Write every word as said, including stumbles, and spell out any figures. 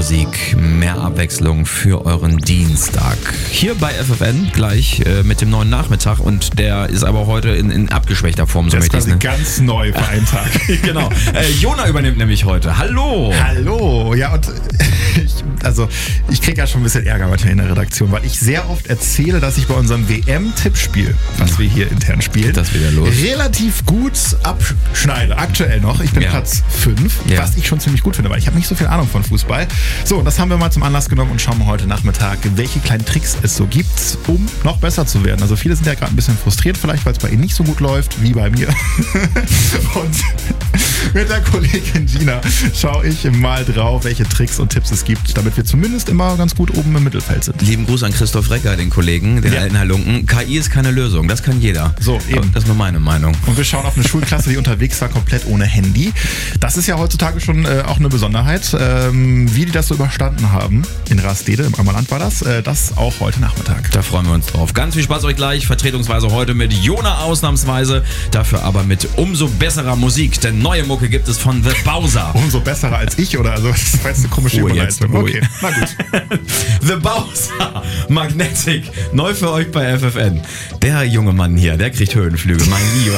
Musik, mehr Abwechslung für euren Dienstag. Hier bei F F N gleich äh, mit dem neuen Nachmittag und der ist aber heute in, in abgeschwächter Form. So das ist quasi ne? ganz neu für einen Tag. Genau. Äh, Jona übernimmt nämlich heute. Hallo. Hallo. Ja, und ich, also ich kriege ja schon ein bisschen Ärger heute in der Redaktion, weil ich sehr oft erzähle, dass ich bei unserem W M-Tippspiel, was wir hier intern spielen, das wieder los. relativ gut abschneide. Aktuell noch. Ich bin Ja. Platz fünf, Ja. was ich schon ziemlich gut finde, weil ich habe nicht so viel Ahnung von Fußball. So, und das haben wir mal zum Anlass genommen und schauen wir heute Nachmittag, welche kleinen Tricks es so gibt, um noch besser zu werden. Also viele sind ja gerade ein bisschen frustriert vielleicht, weil es bei ihnen nicht so gut läuft wie bei mir. Und mit der Kollegin Gina schaue ich mal drauf, welche Tricks und Tipps es gibt, damit wir zumindest immer ganz gut oben im Mittelfeld sind. Lieben Gruß an Christoph Recker, den Kollegen, den Ja. alten Halunken. K I ist keine Lösung, das kann jeder. So, eben. Aber das ist nur meine Meinung. Und wir schauen auf eine Schulklasse, die unterwegs war, komplett ohne Handy. Das ist ja heutzutage schon äh, auch eine Besonderheit. Ähm, wie die das so überstanden haben, in Rastede, im Ammerland war das, äh, das auch heute Nachmittag. Da freuen wir uns drauf. Ganz viel Spaß euch gleich, vertretungsweise heute mit Jona ausnahmsweise, dafür aber mit umso besserer Musik, denn neue Mucke gibt es von The Bowser. Umso besserer als ich, oder? Also, das war jetzt eine komische Ruhe jetzt, Überleitung. Ruhe. Okay, na gut. The Bowser, Magnetic, neu für euch bei F F N. Der junge Mann hier, der kriegt Höhenflüge, mein Lieber.